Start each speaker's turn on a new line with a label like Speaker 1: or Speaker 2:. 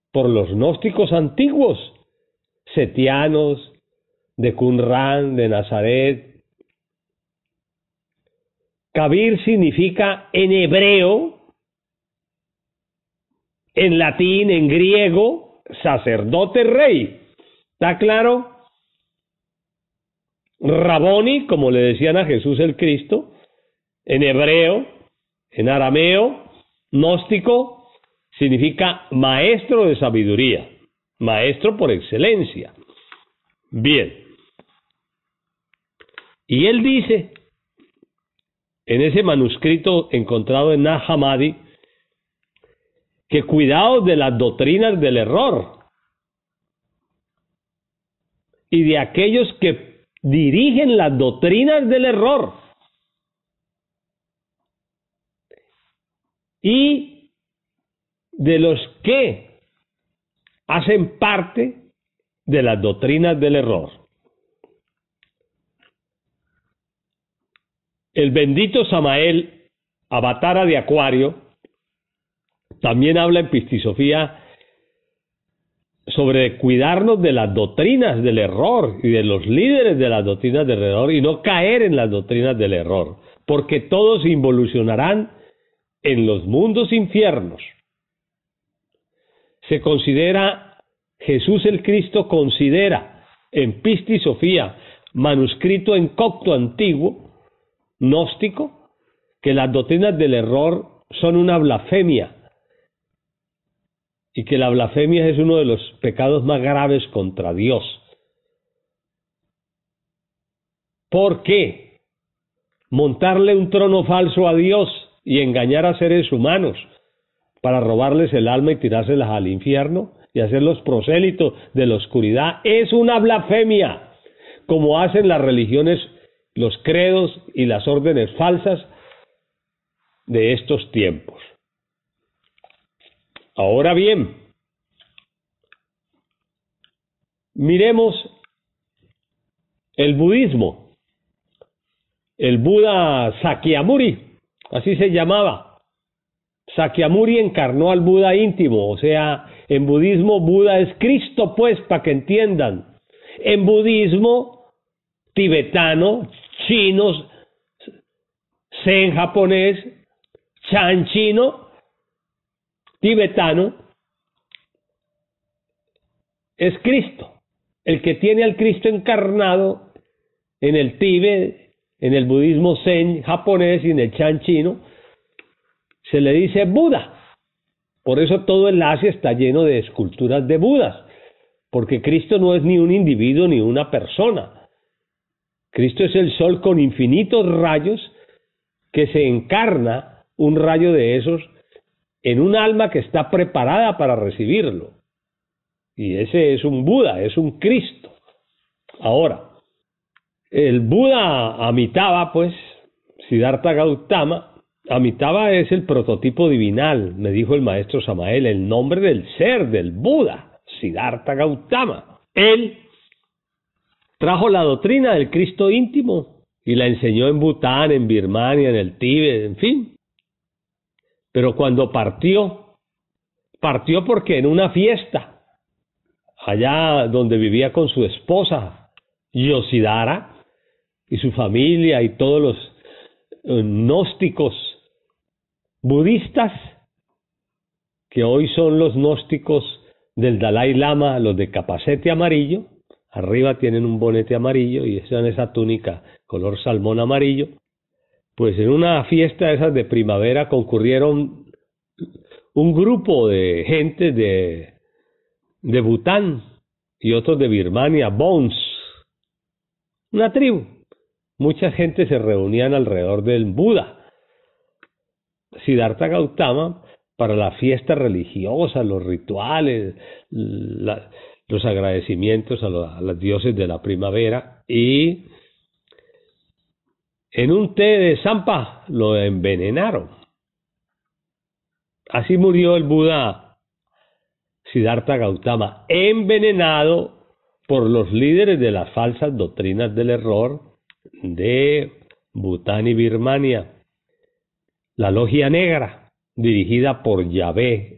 Speaker 1: por los gnósticos antiguos, setianos, de Qumran, de Nazaret. Kabir significa en hebreo, en latín, en griego, sacerdote rey. ¿Está claro? Raboni, como le decían a Jesús el Cristo, en hebreo, en arameo, gnóstico, significa maestro de sabiduría, maestro por excelencia. Bien. Y él dice, en ese manuscrito encontrado en Nag Hammadi, que cuidaos de las doctrinas del error y de aquellos que dirigen las doctrinas del error y de los que hacen parte de las doctrinas del error. El bendito Samael, avatara de Acuario, también habla en Pistisofía sobre cuidarnos de las doctrinas del error y de los líderes de las doctrinas del error y no caer en las doctrinas del error, porque todos involucionarán en los mundos infiernos. Se considera, Jesús el Cristo considera en Pistisofía, manuscrito en copto antiguo, gnóstico, que las doctrinas del error son una blasfemia y que la blasfemia es uno de los pecados más graves contra Dios. ¿Por qué? Montarle un trono falso a Dios y engañar a seres humanos para robarles el alma y tirárselas al infierno y hacerlos prosélitos de la oscuridad es una blasfemia, como hacen las religiones, los credos y las órdenes falsas de estos tiempos. Ahora bien, miremos el budismo. El Buda Sakyamuni, así se llamaba. Sakyamuni encarnó al Buda íntimo, o sea, en budismo Buda es Cristo, pues, para que entiendan. En budismo tibetano, chinos, zen japonés, chan chino, tibetano, es Cristo. El que tiene al Cristo encarnado en el Tíbet, en el budismo zen japonés y en el chan chino, se le dice Buda. Por eso todo el Asia está lleno de esculturas de Budas, porque Cristo no es ni un individuo ni una persona. Cristo es el sol con infinitos rayos que se encarna un rayo de esos en un alma que está preparada para recibirlo. Y ese es un Buda, es un Cristo. Ahora, el Buda Amitabha, pues, Siddhartha Gautama, Amitabha es el prototipo divinal, me dijo el maestro Samael, el nombre del ser, del Buda, Siddhartha Gautama. Él trajo la doctrina del Cristo íntimo y la enseñó en Bután, en Birmania, en el Tíbet, en fin. Pero cuando partió porque en una fiesta, allá donde vivía con su esposa, Yosidara, y su familia y todos los gnósticos budistas, que hoy son los gnósticos del Dalai Lama, los de capacete amarillo, arriba tienen un bonete amarillo y esa túnica color salmón amarillo. Pues en una fiesta de esas de primavera concurrieron un grupo de gente de Bután y otros de Birmania, Bons, una tribu. Mucha gente se reunían alrededor del Buda Siddhartha Gautama para la fiesta religiosa, los rituales, los agradecimientos a los dioses de la primavera, y en un té de zampa lo envenenaron. Así murió el Buda Siddhartha Gautama, envenenado por los líderes de las falsas doctrinas del error de Bután y Birmania. La Logia Negra, dirigida por Yahvé,